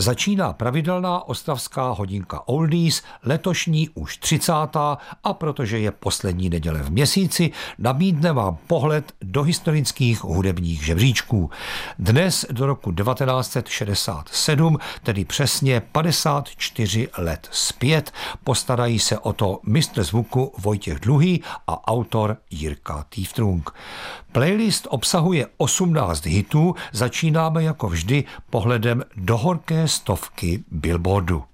Začíná pravidelná ostravská hodinka Oldies, letošní už 30. a protože je poslední neděle v měsíci, nabídne vám pohled do historických hudebních žebříčků. Dnes do roku 1967, tedy přesně 54 let zpět, postarají se o to mistr zvuku Vojtěch Dluhý a autor Jirka Týftrung. Playlist obsahuje 18 hitů, začínáme jako vždy pohledem do horké stovky Billboardu.